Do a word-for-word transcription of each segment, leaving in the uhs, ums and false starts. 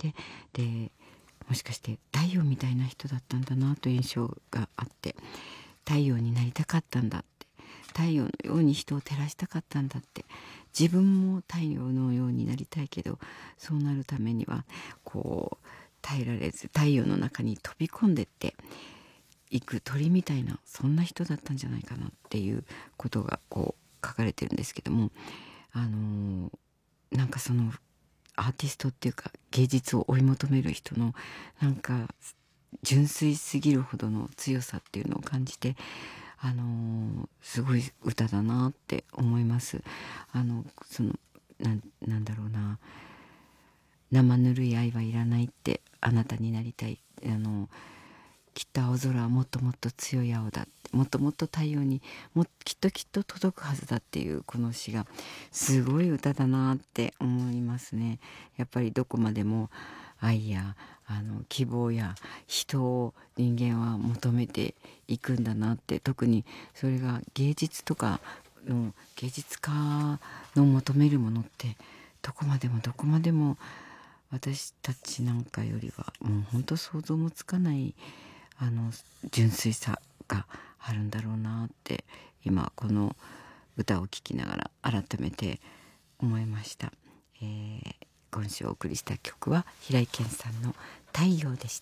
て、でもしかして太陽みたいな人だったんだなという印象があって、太陽になりたかったんだって、太陽のように人を照らしたかったんだって、自分も太陽のようになりたいけど、そうなるためにはこう耐えられず太陽の中に飛び込んでっていく鳥みたいな、そんな人だったんじゃないかなっていうことがこう書かれてるんですけども、あのー、なんかそのアーティストっていうか芸術を追い求める人のなんか純粋すぎるほどの強さっていうのを感じて、あのー、すごい歌だなって思います。あのそのななんだろうな、生ぬるい愛はいらないって、あなたになりたい、あのきっと青空はもっともっと強い青だって、もっともっと太陽にもきっときっと届くはずだっていうこの詩がすごい歌だなって思いますね。やっぱりどこまでも愛やあの希望や人を人間は求めていくんだなって、特にそれが芸術とかの芸術家の求めるものってどこまでもどこまでも私たちなんかよりはもう本当想像もつかないあの純粋さがあるんだろうなって今この歌を聴きながら改めて思いました。えー、今週お送りした曲は平井堅さんの太陽でした。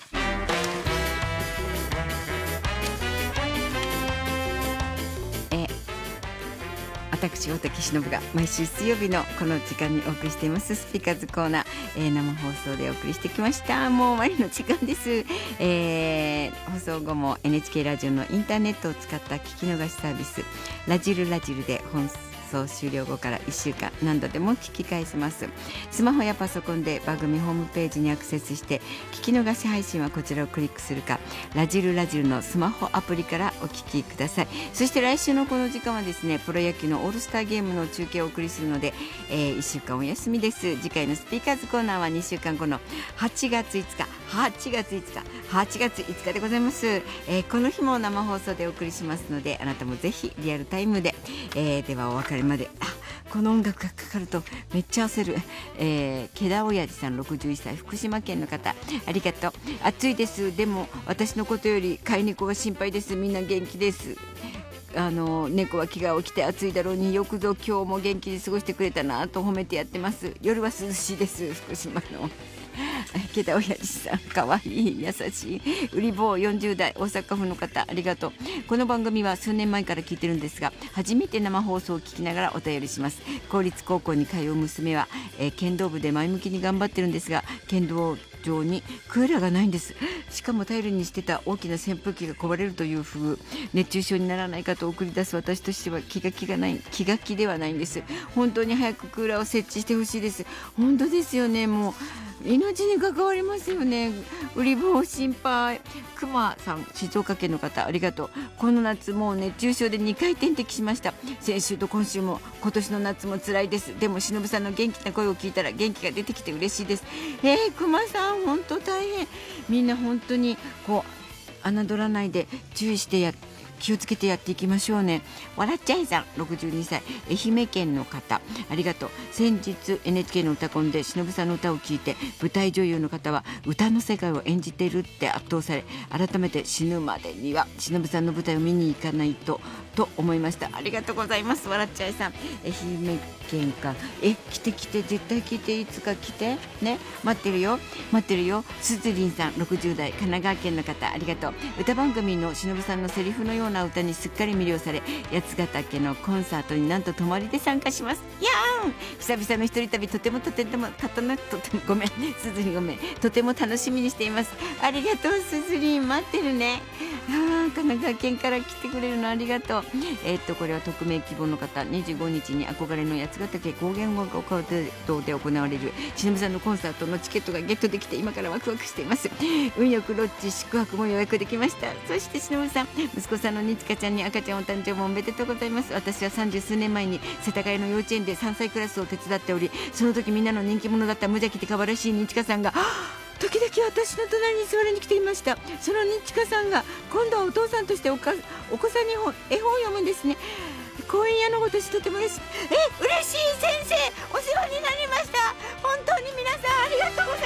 えー私大竹しのぶが毎週水曜日のこの時間にお送りしていますスピーカーズコーナー、えー、生放送でお送りしてきました。もう終わりの時間です、えー、放送後も エヌエイチケー ラジオのインターネットを使った聞き逃しサービスラジルラジルで本送終了後からいっしゅうかん何度でも聞き返せます。スマホやパソコンで番組ホームページにアクセスして聞き逃し配信はこちらをクリックするか、ラジルラジルのスマホアプリからお聞きください。そして来週のこの時間はですね、プロ野球のオールスターゲームの中継をお送りするので、えー、いっしゅうかんお休みです。次回のスピーカーズコーナーはにしゅうかんごのはちがついつかはちがついつかはちがついつかでございます、えー、この日も生放送でお送りしますので、あなたもぜひリアルタイムで、えー、ではお別れまで、あ、この音楽がかかるとめっちゃ焦る、えー、毛田親父さんろくじゅういっさい福島県の方、ありがとう。暑いです、でも私のことより飼い猫が心配です、みんな元気です。あの猫は気が起きて暑いだろうによくぞ今日も元気に過ごしてくれたなと褒めてやってます。夜は涼しいです、福島の毛田親父さん、かわいい優しい売り坊よんじゅう代大阪府の方、ありがとう。この番組は数年前から聞いてるんですが、初めて生放送を聞きながらお便りします。公立高校に通う娘は、えー、剣道部で前向きに頑張ってるんですが、剣道場にクーラーがないんです。しかも頼りにしてた大きな扇風機が壊れるという不遇、熱中症にならないかと送り出す私としては気が気がない気が気ではないんです。本当に早くクーラーを設置してほしいです。本当ですよね、もう命に関わりますよね。売り棒心配。くまさん、静岡県の方、ありがとう。この夏もう熱中症でにかい点滴しました。先週と今週も、今年の夏も辛いです。でもしのぶさんの元気な声を聞いたら元気が出てきて嬉しいです。えー、くまさん本当大変。みんな本当にこう侮らないで注意してやって気をつけてやっていきましょうね。笑っちゃいさんろくじゅうにさい愛媛県の方、ありがとう。先日 エヌエイチケー の歌コンでしのぶさんの歌を聴いて、舞台女優の方は歌の世界を演じているって圧倒され、改めて死ぬまでにはしのぶさんの舞台を見に行かないとと思いました。ありがとうございます。笑っちゃいさん、愛媛県か、え来て来て、絶対来て、いつか来てね、待ってるよ待ってるよ。すずりんさんろくじゅう代神奈川県の方、ありがとう。歌番組のしのぶさんのセリフのような歌にすっかり魅了され、八ヶ岳のコンサートになんと泊まりで参加します。やーん、久々の一人旅、とてもとてもたとなとてもごめんすずりんごめん、とても楽しみにしています。ありがとうすずりん、待ってるね。あー、神奈川県から来てくれるのありがとう。えー、っとこれは匿名希望の方、にじゅうごにちに憧れの八ヶ岳高原音楽堂で行われるしのぶさんのコンサートのチケットがゲットできて今からワクワクしています。運よくロッジ宿泊も予約できました。そしてしのぶさん、息子さんのにちかちゃんに赤ちゃんお誕生もおめでとうございます。私は三十数年前に世田谷の幼稚園でさんさいクラスを手伝っており、その時みんなの人気者だった無邪気で可愛らしいにちかさんが時々私の隣に座りに来ていました。そのにちかさんが今度はお父さんとしておかお子さんに本絵本を読むんですね。講演屋の私とても嬉しい。え嬉しい、先生お世話になりました。本当に皆さんありがとうございます。